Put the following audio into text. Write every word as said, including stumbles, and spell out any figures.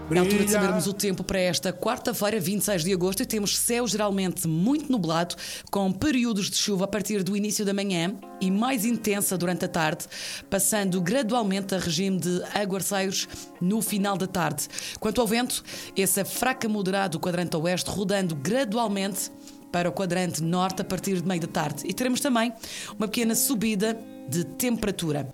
É a altura de sabermos o tempo para esta quarta-feira, vinte e seis de agosto, e temos céu geralmente muito nublado, com períodos de chuva a partir do início da manhã e mais intensa durante a tarde, passando gradualmente a regime de aguaceiros no final da tarde. Quanto ao vento, esse é fraco a moderado do quadrante oeste, rodando gradualmente para o quadrante norte a partir de meio da tarde. E teremos também uma pequena subida de temperatura.